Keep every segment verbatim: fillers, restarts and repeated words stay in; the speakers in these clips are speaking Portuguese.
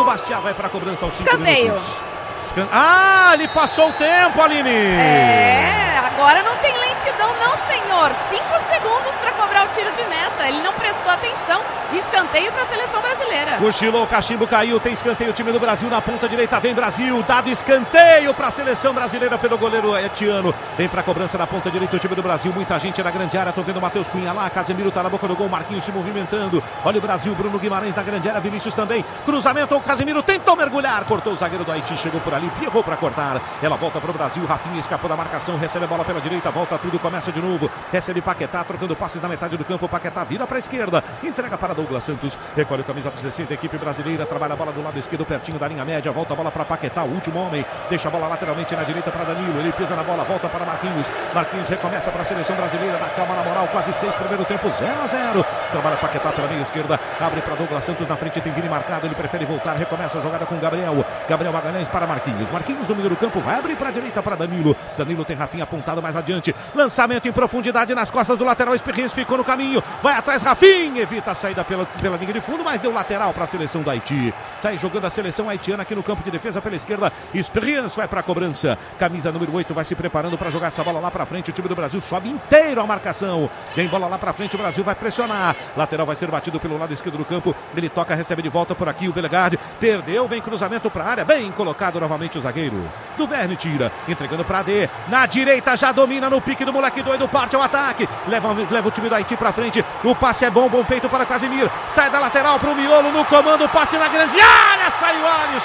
Bastiat vai para a cobrança aos cinco Escanteio. minutos. Escan... Ah, ele passou o tempo, Aline! É, agora não tem lentidão não, senhor. Cinco segundos para cobrar o tiro de meta. Ele não prestou atenção. Escanteio para a seleção brasileira. Cochilou, o cachimbo caiu, tem escanteio, o time do Brasil na ponta direita, vem Brasil, dado escanteio para a seleção brasileira pelo goleiro Etiano, vem para a cobrança na ponta direita o time do Brasil, muita gente na grande área, tô vendo o Matheus Cunha lá, Casemiro tá na boca do gol, Marquinhos se movimentando, olha o Brasil, Bruno Guimarães na grande área, Vinícius também, cruzamento, o Casemiro tentou mergulhar, cortou o zagueiro do Haiti, chegou por ali, Pierrot para cortar, ela volta para o Brasil, Rafinha escapou da marcação, recebe a bola pela direita, volta tudo, começa de novo, recebe Paquetá, trocando passes na metade do campo, Paquetá vira para a esquerda, entrega para Douglas Santos, recolhe o camisa dezesseis da equipe brasileira, trabalha a bola do lado esquerdo, pertinho da linha média, volta a bola para Paquetá, o último homem, deixa a bola lateralmente na direita para Danilo, ele pisa na bola, volta para Marquinhos, Marquinhos recomeça para a seleção brasileira, na calma, na moral, quase seis, primeiro tempo, zero a zero, trabalha Paquetá pela meia esquerda, abre para Douglas Santos, na frente tem Vini marcado, ele prefere voltar, recomeça a jogada com Gabriel, Gabriel Magalhães para Marquinhos, Marquinhos no meio do campo, vai abrir para a direita para Danilo, Danilo tem Rafinha apontado mais adiante, lançamento em profundidade nas costas do lateral, Esperrins ficou no caminho, vai atrás Rafinha, evita a saída pela, pela linha de fundo, mas deu lateral para a seleção do Haiti. Sai jogando a seleção haitiana aqui no campo de defesa pela esquerda. Experience vai para a cobrança. Camisa número oito vai se preparando para jogar essa bola lá para frente. O time do Brasil sobe inteiro a marcação. Tem bola lá para frente. O Brasil vai pressionar. Lateral vai ser batido pelo lado esquerdo do campo. Ele toca, recebe de volta por aqui o Belegarde. Perdeu, vem cruzamento para a área. Bem colocado novamente o zagueiro. Duverne tira, entregando para D. Na direita já domina no pique do moleque doido. Parte ao ataque. Leva, leva o time do Haiti para frente. O passe é bom, bom feito para Casemiro. Sai da lateral para o miolo no comando, passe na grande área, saiu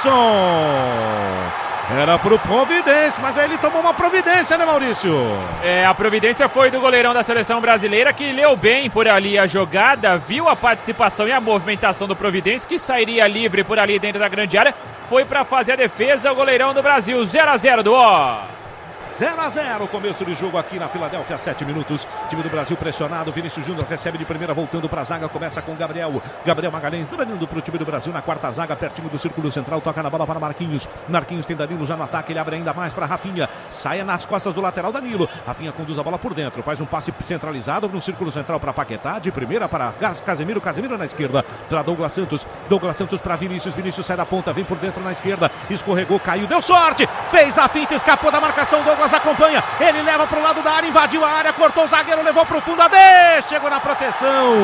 Alisson. Era pro Providência, mas aí ele tomou uma providência, né, Maurício? É, a providência foi do goleirão da seleção brasileira, que leu bem por ali a jogada, viu a participação e a movimentação do Providência, que sairia livre por ali dentro da grande área, foi para fazer a defesa, o goleirão do Brasil, zero a zero do ó. zero a zero, começo de jogo aqui na Filadélfia, sete minutos, time do Brasil pressionado, Vinícius Júnior recebe de primeira, voltando para a zaga, começa com Gabriel, Gabriel Magalhães, dominando para o time do Brasil na quarta zaga, pertinho do círculo central, toca na bola para Marquinhos, Marquinhos tem Danilo já no ataque, ele abre ainda mais para Rafinha, sai nas costas do lateral Danilo, Rafinha conduz a bola por dentro, faz um passe centralizado no círculo central para Paquetá, de primeira para Casemiro, Casemiro na esquerda, para Douglas Santos, Douglas Santos para Vinícius, Vinícius sai da ponta, vem por dentro na esquerda, escorregou, caiu, deu sorte, fez a finta, escapou da marcação, Douglas acompanha, ele leva para o lado da área, invadiu a área, cortou o zagueiro, levou para o fundo, a D, chegou na proteção.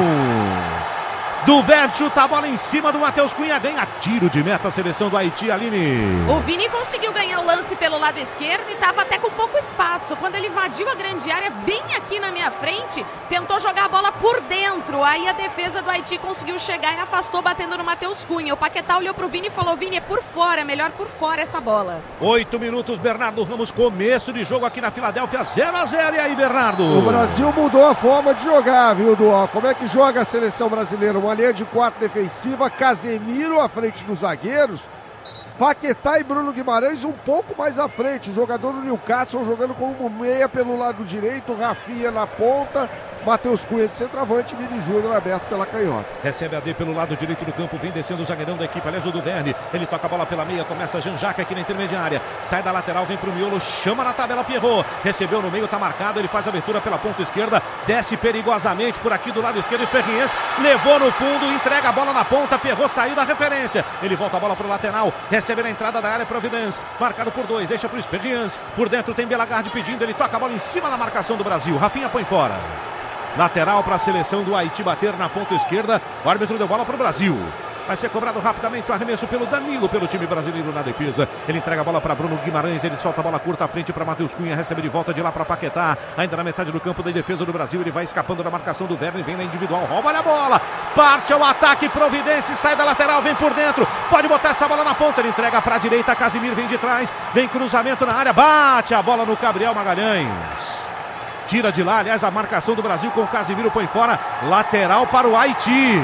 Duverne chuta a bola em cima do Matheus Cunha, ganha tiro de meta a seleção do Haiti, Aline. O Vini conseguiu ganhar o lance pelo lado esquerdo e estava até com pouco espaço. Quando ele invadiu a grande área, bem aqui na minha frente, tentou jogar a bola por dentro. Aí a defesa do Haiti conseguiu chegar e afastou, batendo no Matheus Cunha. O Paquetá olhou pro Vini e falou: Vini, é por fora, é melhor por fora essa bola. Oito minutos, Bernardo Ramos, começo de jogo aqui na Filadélfia, zero a zero. E aí, Bernardo? O Brasil mudou a forma de jogar, viu, Duó? Como é que joga a seleção brasileira? Uma linha de quatro defensiva, Casemiro à frente dos zagueiros, Paquetá e Bruno Guimarães um pouco mais à frente, o jogador do Newcastle jogando como meia pelo lado direito, Rafinha na ponta, Matheus Cunha de centroavante, Vini Júnior aberto pela canhota. Recebe a D pelo lado direito do campo, vem descendo o zagueirão da equipe, aliás o Duverne, ele toca a bola pela meia, começa Jean-Jacques aqui na intermediária, sai da lateral, vem pro miolo, chama na tabela Pierrot, recebeu no meio, tá marcado, ele faz a abertura pela ponta esquerda, desce perigosamente por aqui do lado esquerdo, Esperriens, levou no fundo, entrega a bola na ponta, Pierrot saiu da referência, ele volta a bola pro lateral, recebe na entrada da área Providence, marcado por dois, deixa pro Esperriens, por dentro tem Belagarde pedindo, ele toca a bola em cima da marcação do Brasil, Rafinha põe fora. Lateral para a seleção do Haiti bater na ponta esquerda. O árbitro deu bola para o Brasil. Vai ser cobrado rapidamente o arremesso pelo Danilo, pelo time brasileiro na defesa. Ele entrega a bola para Bruno Guimarães, ele solta a bola curta à frente para Matheus Cunha, recebe de volta de lá para Paquetá. Ainda na metade do campo da defesa do Brasil, ele vai escapando da marcação do Verne, vem na individual, rouba a bola. Parte ao ataque, Providência, sai da lateral, vem por dentro. Pode botar essa bola na ponta, ele entrega para a direita, Casemiro vem de trás, vem cruzamento na área, bate a bola no Gabriel Magalhães. Tira de lá, aliás, a marcação do Brasil com o Casemiro põe fora, lateral para o Haiti.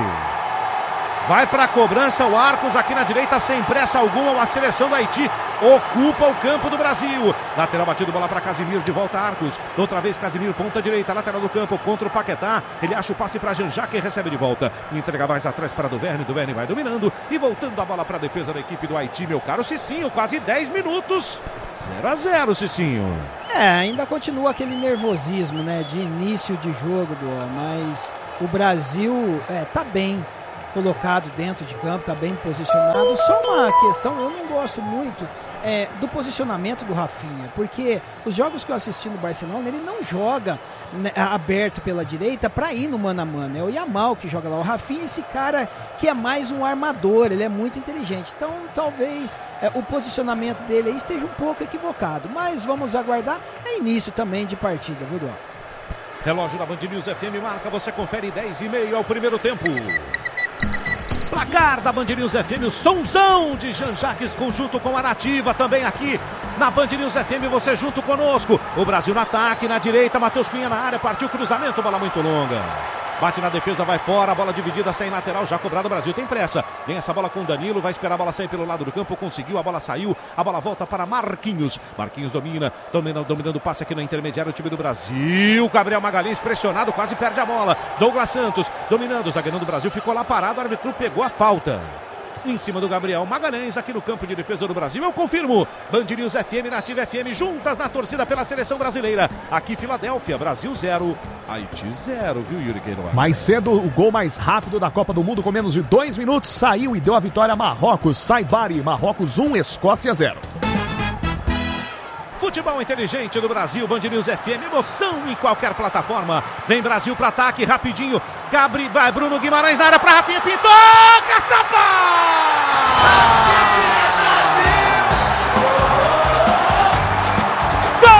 Vai para a cobrança o Arcos aqui na direita, sem pressa alguma, a seleção do Haiti ocupa o campo do Brasil. Lateral batido, bola para Casemiro, de volta Arcos. Outra vez Casemiro, ponta direita, lateral do campo contra o Paquetá. Ele acha o passe para Jean-Jacques e recebe de volta. Entrega mais atrás para Duverne, Duverne vai dominando e voltando a bola para a defesa da equipe do Haiti, meu caro Cicinho, quase dez minutos. zero a zero, Cicinho. É, ainda continua aquele nervosismo, né, de início de jogo, do, mas o Brasil é, tá bem. colocado dentro de campo, está bem posicionado. Só uma questão, eu não gosto muito é, do posicionamento do Rafinha, porque os jogos que eu assisti no Barcelona, ele não joga, né, aberto pela direita para ir no mano a mano. É o Yamal que joga lá. O Rafinha é esse cara que é mais um armador, ele é muito inteligente. Então, talvez é, o posicionamento dele aí esteja um pouco equivocado, mas vamos aguardar. É início também de partida, viu, Dual? Relógio da Band News F M marca, você confere dez e meio ao primeiro tempo. Placar da Band News F M, o sonzão de Jean-Jacques conjunto com a Nativa também aqui na Band News F M, você junto conosco. O Brasil no ataque, na direita, Matheus Cunha na área, partiu cruzamento, bola muito longa. Bate na defesa, vai fora, a bola dividida, sai em lateral, já cobrado, o Brasil tem pressa. Vem essa bola com o Danilo, vai esperar a bola sair pelo lado do campo, conseguiu, a bola saiu, a bola volta para Marquinhos. Marquinhos domina, domina dominando o passe aqui no intermediário, o time do Brasil. Gabriel Magalhães pressionado, quase perde a bola. Douglas Santos dominando, o zagueirão do Brasil ficou lá parado, o árbitro pegou a falta em cima do Gabriel Magalhães, aqui no campo de defesa do Brasil. Eu confirmo, Band News F M, Nativa F M, juntas na torcida pela seleção brasileira. Aqui Filadélfia, Brasil zero, Haiti zero, viu, Yuri Queiroz? Mais cedo, o gol mais rápido da Copa do Mundo, com menos de dois minutos, saiu e deu a vitória a Marrocos. Saibari, Marrocos um, Escócia zero. Futebol inteligente do Brasil, Band News F M, emoção em qualquer plataforma. Vem Brasil para ataque, rapidinho. Gabri, Bruno Guimarães na área para Rafinha, pintou, caçapa! Gol!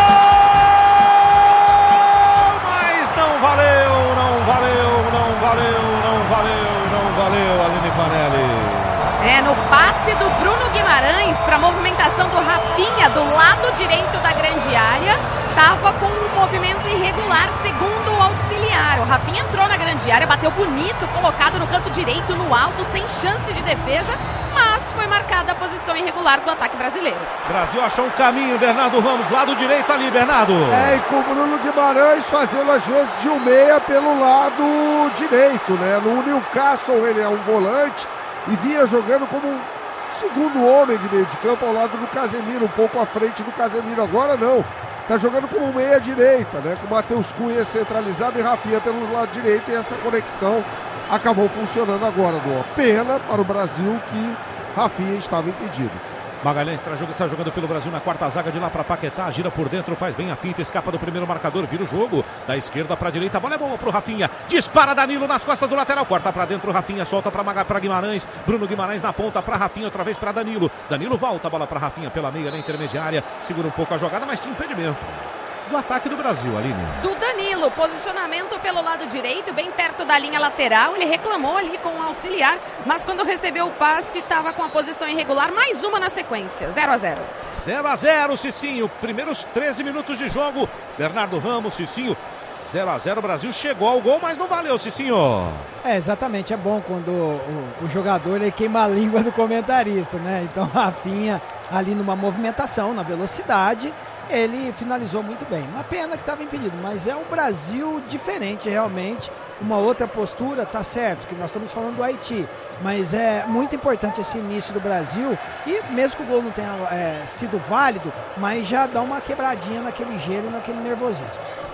Mas não valeu, não valeu, não valeu, não valeu, não valeu, Aline Fanelli. É, no passe do Bruno Guimarães para a movimentação do Rafinha do lado direito da grande área, estava com um movimento irregular, segundo o auxiliar. O Rafinha entrou na grande área, bateu bonito, colocado no canto direito, no alto, sem chance de defesa, mas foi marcada a posição irregular do ataque brasileiro. Brasil achou um caminho, Bernardo Ramos, lado direito ali, Bernardo. É, e com o Bruno Guimarães fazendo às vezes de um meia pelo lado direito, né? No Newcastle ele é um volante e vinha jogando como um segundo homem de meio de campo ao lado do Casemiro, um pouco à frente do Casemiro. Agora não, tá jogando como meia direita, né? Com o Matheus Cunha centralizado e Rafinha pelo lado direito, e essa conexão acabou funcionando agora, do pena para o Brasil que Rafinha estava impedido. Magalhães está jogando pelo Brasil na quarta zaga, de lá para Paquetá, gira por dentro, faz bem a finta, escapa do primeiro marcador, vira o jogo, da esquerda para a direita, a bola é boa para o Rafinha, dispara Danilo nas costas do lateral, corta para dentro, Rafinha solta para Guimarães, Bruno Guimarães na ponta para Rafinha, outra vez para Danilo, Danilo volta, a bola para Rafinha pela meia na intermediária, segura um pouco a jogada, mas tinha impedimento do ataque do Brasil, Aline. Do Danilo, posicionamento pelo lado direito, bem perto da linha lateral, ele reclamou ali com o auxiliar, mas quando recebeu o passe, estava com a posição irregular, mais uma na sequência, zero a zero. zero a zero, Cicinho, primeiros treze minutos de jogo, Bernardo Ramos, Cicinho, zero a zero, o Brasil chegou ao gol, mas não valeu, Cicinho. É, exatamente, é bom quando o, o, o jogador ele queima a língua do comentarista, né? Então, Rafinha ali numa movimentação, na velocidade, ele finalizou muito bem. Uma pena que estava impedido, mas é um Brasil diferente realmente, uma outra postura, tá certo, que nós estamos falando do Haiti, mas é muito importante esse início do Brasil, e mesmo que o gol não tenha é, sido válido, mas já dá uma quebradinha naquele gelo e naquele nervosismo.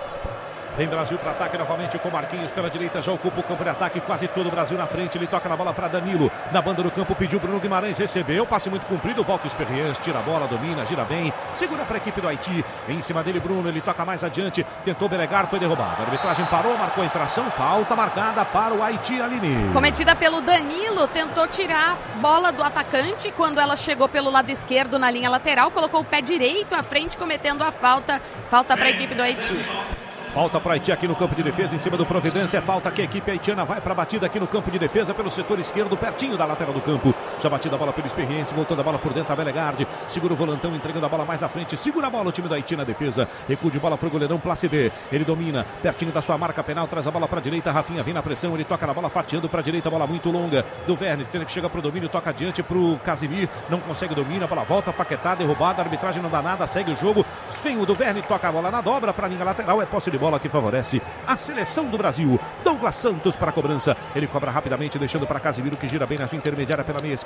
Vem Brasil para ataque novamente com Marquinhos pela direita, já ocupa o campo de ataque, quase todo o Brasil na frente, ele toca na bola para Danilo, na banda do campo pediu Bruno Guimarães, recebeu, passe muito comprido, volta o Experience, tira a bola, domina, gira bem, segura para a equipe do Haiti, em cima dele Bruno, ele toca mais adiante, tentou Belegar, foi derrubado, a arbitragem parou, marcou a infração, falta marcada para o Haiti, Aline. Cometida pelo Danilo, tentou tirar a bola do atacante, quando ela chegou pelo lado esquerdo na linha lateral, colocou o pé direito à frente, cometendo a falta, falta para a equipe do Haiti. Falta para o Haiti aqui no campo de defesa, em cima do Providência. É falta que a equipe haitiana vai para a batida aqui no campo de defesa, pelo setor esquerdo, pertinho da lateral do campo. Já batida a bola pelo Experiência, voltando a bola por dentro a Belegard. Segura o volantão, entregando a bola mais à frente. Segura a bola o time do Haiti na defesa. Recuo de bola para o goleirão Placide. Ele domina, pertinho da sua marca penal, traz a bola para a direita. Rafinha vem na pressão, ele toca na bola, fatiando para a direita. Bola muito longa do Werner, tendo que chegar para o domínio, toca adiante para o Casimir. Não consegue domínio, a bola volta, Paquetá, derrubada. A arbitragem não dá nada, segue o jogo. Tem o do Werner, toca a bola na dobra para a linha lateral. É posse de bola que favorece a seleção do Brasil. Douglas Santos para a cobrança. Ele cobra rapidamente, deixando para Casimiro, que gira bem na sua intermediária pela meia esquerda.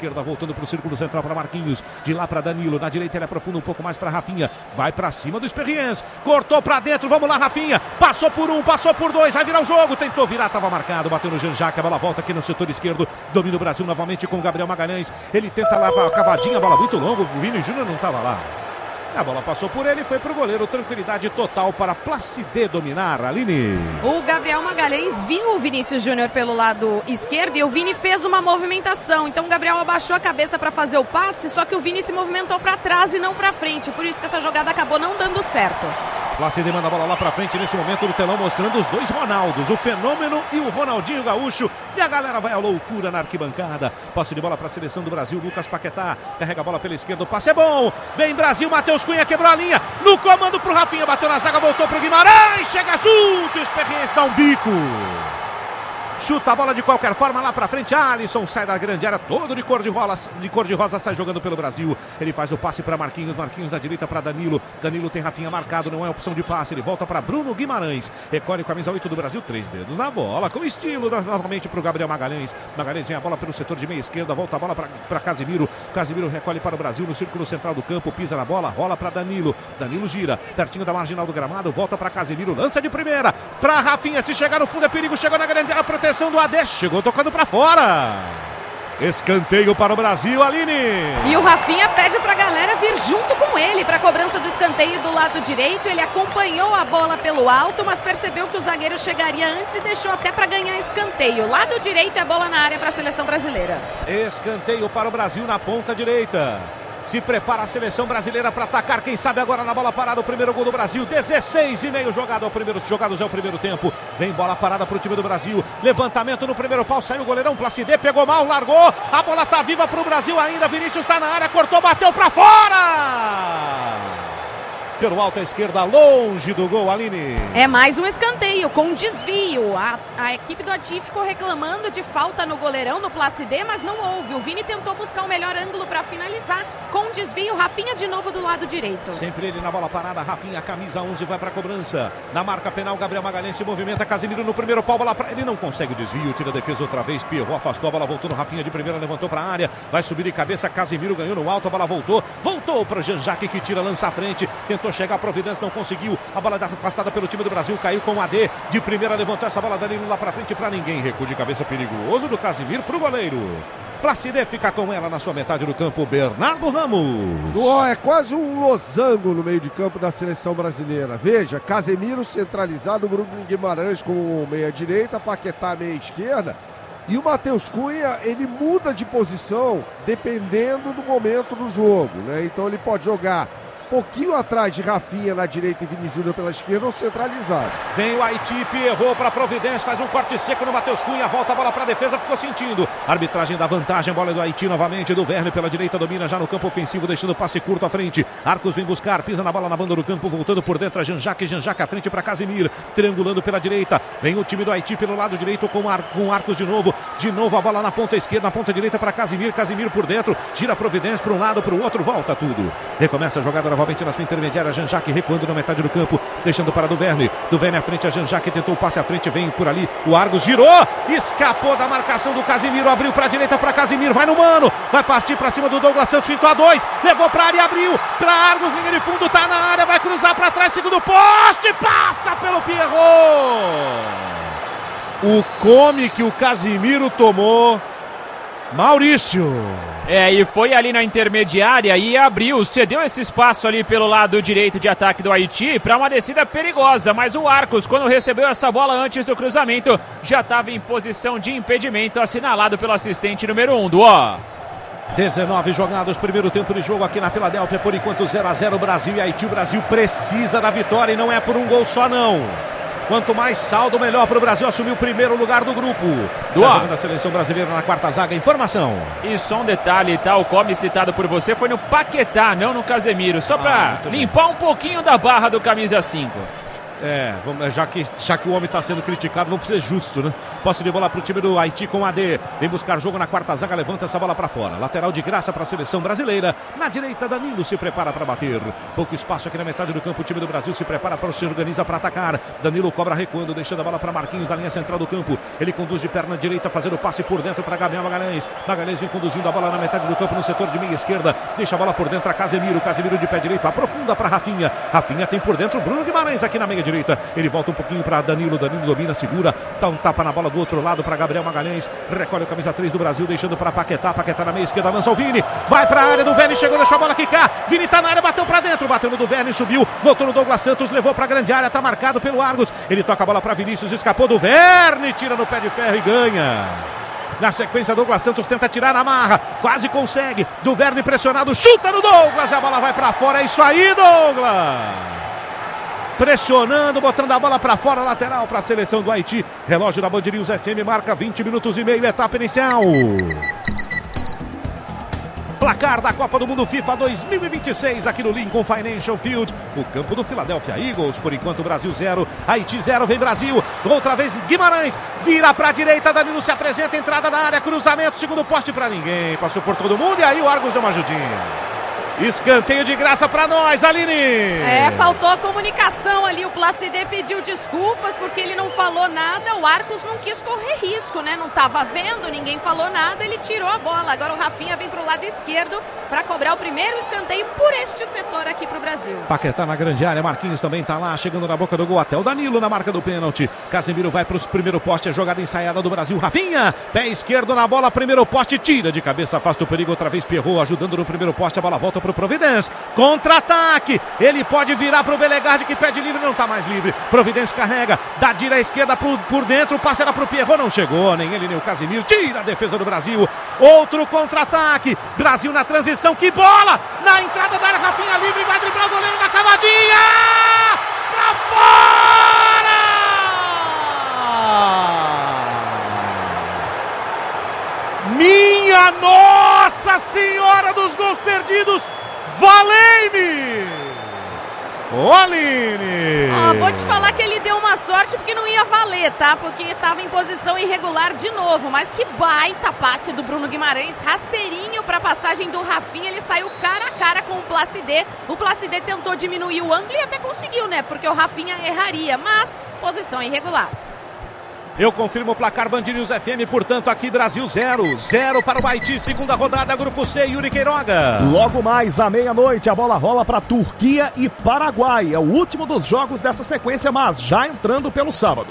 esquerda, voltando para o círculo central para Marquinhos. De lá para Danilo. Na direita ele aprofunda um pouco mais para Rafinha. Vai para cima do Experience. Cortou para dentro. Vamos lá, Rafinha. Passou por um, passou por dois. Vai virar o jogo. Tentou virar, estava marcado. Bateu no Jean-Jacques. A bola volta aqui no setor esquerdo. Domina o Brasil novamente com o Gabriel Magalhães. Ele tenta lavar a cavadinha. A bola muito longa. O Vini Júnior não estava lá. A bola passou por ele e foi pro goleiro. Tranquilidade total para Placide dominar. Aline. O Gabriel Magalhães viu o Vinícius Júnior pelo lado esquerdo e o Vini fez uma movimentação. Então o Gabriel abaixou a cabeça para fazer o passe, só que o Vini se movimentou para trás e não para frente. Por isso que essa jogada acabou não dando certo. Placide manda a bola lá pra frente nesse momento do telão, mostrando os dois Ronaldos, o Fenômeno e o Ronaldinho Gaúcho. E a galera vai à loucura na arquibancada. Passe de bola para a seleção do Brasil, Lucas Paquetá. Carrega a bola pela esquerda, o passe é bom. Vem Brasil, Matheus Cunha quebrou a linha. No comando pro Rafinha, bateu na zaga, voltou pro Guimarães. Chega junto, Experiência dá um bico. Chuta a bola de qualquer forma lá pra frente. Alisson sai da grande área, todo de cor de rosa, de cor de rosa, sai jogando pelo Brasil. Ele faz o passe para Marquinhos, Marquinhos da direita para Danilo. Danilo tem Rafinha marcado, não é opção de passe. Ele volta para Bruno Guimarães. Recolhe camisa oito do Brasil, três dedos na bola, com estilo, novamente para o Gabriel Magalhães. Magalhães vem a bola pelo setor de meia esquerda, volta a bola para Casimiro. Casimiro recolhe para o Brasil no círculo central do campo, pisa na bola, rola para Danilo. Danilo gira, pertinho da marginal do gramado, volta para Casimiro, lança de primeira para Rafinha. Se chegar no fundo é perigo, chegou na grande área, proteção do A D, chegou tocando para fora. Escanteio para o Brasil, Aline. E o Rafinha pede para a galera vir junto com ele para a cobrança do escanteio do lado direito. Ele acompanhou a bola pelo alto, mas percebeu que o zagueiro chegaria antes e deixou até para ganhar escanteio. Lado direito é bola na área para a seleção brasileira. Escanteio para o Brasil na ponta direita. Se prepara a seleção brasileira para atacar. Quem sabe agora na bola parada o primeiro gol do Brasil. dezesseis e meio jogado ao primeiro, jogados é o primeiro tempo. Vem bola parada para o time do Brasil. Levantamento no primeiro pau. Saiu o goleirão Placide. Pegou mal, largou. A bola tá viva para o Brasil ainda. Vinícius está na área. Cortou, bateu para fora. Pelo alto à esquerda, longe do gol, Aline. É mais um escanteio com desvio. A, a equipe do Ati ficou reclamando de falta no goleirão, no Placide, mas não houve. O Vini tentou buscar o melhor ângulo para finalizar com desvio. Rafinha de novo do lado direito. Sempre ele na bola parada. Rafinha, camisa onze, vai para a cobrança. Na marca penal, Gabriel Magalhães se movimenta. Casimiro no primeiro pau, bola pra... ele não consegue o desvio, tira a defesa outra vez. Pierrot afastou a bola, voltou no Rafinha de primeira, levantou para a área. Vai subir de cabeça, Casimiro ganhou no alto, a bola voltou. Voltou para o Jean-Jacques que tira, lança à frente. Tentou chegar a Providência, não conseguiu. A bola da afastada pelo time do Brasil, caiu com o A D. De primeira levantou essa bola, Danilo lá pra frente pra ninguém. Recuo de cabeça perigoso do Casimiro pro goleiro. Placide fica com ela na sua metade do campo, Bernardo Ramos. Oh, é quase um losango no meio de campo da seleção brasileira. Veja, Casemiro centralizado, Bruno Guimarães com meia direita, Paquetá meia esquerda. E o Matheus Cunha, ele muda de posição dependendo do momento do jogo, né? Então ele pode jogar pouquinho atrás de Rafinha na direita e Vini Júnior pela esquerda ou centralizado. Vem o Haiti, errou para Providência, faz um corte seco no Matheus Cunha, volta a bola para a defesa, ficou sentindo. Arbitragem da vantagem, bola do Haiti novamente, do Verne pela direita, domina já no campo ofensivo, deixando o passe curto à frente. Arcos vem buscar, pisa na bola na banda do campo, voltando por dentro a Jean-Jacques, Jean-Jacques à frente para Casimir, triangulando pela direita. Vem o time do Haiti pelo lado direito com, Ar com Arcos de novo, de novo a bola na ponta esquerda, na ponta direita para Casimir, Casimir por dentro, gira a Providência para um lado, para o outro, volta tudo. Recomeça a jogada novamente na sua intermediária, Jean-Jacques recuando na metade do campo, deixando para do Verne, do Verne à frente, a Jean-Jacques tentou o passe à frente, vem por ali, o Argos girou, escapou da marcação do Casimiro, abriu para a direita para Casimiro, vai no mano, vai partir para cima do Douglas Santos, fintou a dois, levou para a área, abriu para Argos, linha de fundo, tá na área, vai cruzar para trás, segundo poste, passa pelo Pierrot. O come que o Casimiro tomou, Maurício. É, e foi ali na intermediária e abriu, cedeu esse espaço ali pelo lado direito de ataque do Haiti para uma descida perigosa, mas o Arcos, quando recebeu essa bola antes do cruzamento, já estava em posição de impedimento, assinalado pelo assistente número um do ó. dezenove jogados, primeiro tempo de jogo aqui na Filadélfia, por enquanto zero a zero Brasil e Haiti. O Brasil precisa da vitória e não é por um gol só não. Quanto mais saldo, melhor para o Brasil assumir o primeiro lugar do grupo. Do da seleção brasileira na quarta zaga. Informação. E só um detalhe, tá? O come citado por você foi no Paquetá, não no Casemiro. Só para ah, limpar bem um pouquinho da barra do camisa cinco. É, vamos, já, que, já que o homem está sendo criticado, vamos ser justos, né? Posse de bola para o time do Haiti com A D. Vem buscar jogo na quarta zaga, levanta essa bola para fora. Lateral de graça para a seleção brasileira. Na direita, Danilo se prepara para bater. Pouco espaço aqui na metade do campo. O time do Brasil se prepara para se organiza para atacar. Danilo cobra recuando, deixando a bola para Marquinhos na linha central do campo. Ele conduz de perna direita, fazendo passe por dentro para Gabriel Magalhães. Magalhães vem conduzindo a bola na metade do campo, no setor de meia esquerda. Deixa a bola por dentro a Casemiro. Casemiro de pé direito, aprofunda para Rafinha. Rafinha tem por dentro o Bruno Guimarães aqui na meia direita. Ele volta um pouquinho para Danilo. Danilo domina, segura. Dá um tapa na bola do outro lado para Gabriel Magalhães. Recolhe o camisa três do Brasil, deixando para Paquetá. Paquetá na meia esquerda, lança o Vini. Vai para a área do Verne, chegou, deixou a bola quicar. Vini tá na área, bateu para dentro. Bateu no do Verne, subiu. Voltou no Douglas Santos, levou para a grande área. Tá marcado pelo Argos. Ele toca a bola para Vinícius, escapou do Verne. Tira no pé de ferro e ganha. Na sequência, Douglas Santos tenta tirar na marra. Quase consegue. Do Verne pressionado, chuta no Douglas. A bola vai para fora. É isso aí, Douglas. Pressionando, botando a bola para fora, lateral para a seleção do Haiti. Relógio da Band News F M marca vinte minutos e meio, etapa inicial. Placar da Copa do Mundo FIFA dois mil e vinte e seis aqui no Lincoln Financial Field, o campo do Philadelphia Eagles. Por enquanto, Brasil zero, Haiti zero, vem Brasil. Outra vez Guimarães, vira para a direita, Danilo se apresenta, entrada na área, cruzamento, segundo poste para ninguém. Passou por todo mundo e aí o Argos deu uma ajudinha. Escanteio de graça para nós, Aline! É, faltou a comunicação ali, o Placide pediu desculpas porque ele não falou nada, o Arcos não quis correr risco, né? Não estava vendo, ninguém falou nada, ele tirou a bola. Agora o Rafinha vem para o lado esquerdo para cobrar o primeiro escanteio por este setor aqui para o Brasil. Paquetá na grande área, Marquinhos também está lá, chegando na boca do gol, até o Danilo na marca do pênalti. Casemiro vai para o primeiro poste, a jogada ensaiada do Brasil. Rafinha, pé esquerdo na bola, primeiro poste, tira de cabeça, afasta o perigo, outra vez Pierrot ajudando no primeiro poste, a bola volta para o Providence. Contra-ataque, ele pode virar para o Belegarde que pede livre, não está mais livre. Providence carrega, dá direita à esquerda por, por dentro, passa era para o Pierrot, não chegou, nem ele nem o Casemiro, tira a defesa do Brasil. Outro contra-ataque, Brasil na transição, que bola! Na entrada da área, Rafinha livre, vai driblar o goleiro na cavadinha! Pra fora! Minha Nossa Senhora dos gols perdidos! Valei-me! Ô, Aline! Ó, vou te falar que ele deu uma sorte porque não ia valer, tá? Porque estava em posição irregular de novo. Mas que baita passe do Bruno Guimarães, rasteirinho para a passagem do Rafinha. Ele saiu cara a cara com o Placide. O Placide tentou diminuir o ângulo e até conseguiu, né? Porque o Rafinha erraria, mas posição irregular. Eu confirmo o placar Band News F M, portanto aqui Brasil zero, zero para o Haiti, segunda rodada, Grupo C, Yuri Queiroga. Logo mais à meia-noite, a bola rola para Turquia e Paraguai. É o último dos jogos dessa sequência, mas já entrando pelo sábado.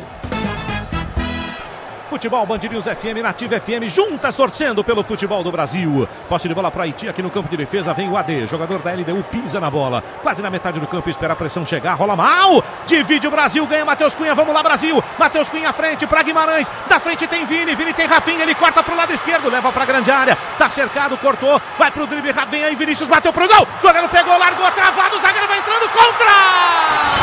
Futebol Band News F M, Nativa F M, juntas torcendo pelo futebol do Brasil. Posse de bola para Haiti aqui no campo de defesa, vem o A D, jogador da L D U, pisa na bola, quase na metade do campo, espera a pressão chegar, rola mal, divide o Brasil, ganha Matheus Cunha, vamos lá Brasil, Matheus Cunha à frente para Guimarães, da frente tem Vini, Vini tem Rafinha, ele corta pro lado esquerdo, leva pra grande área, tá cercado, cortou, vai pro drible, Rafinha e Vinícius bateu pro gol, goleiro pegou, largou, travado, o zagueiro vai entrando, contra!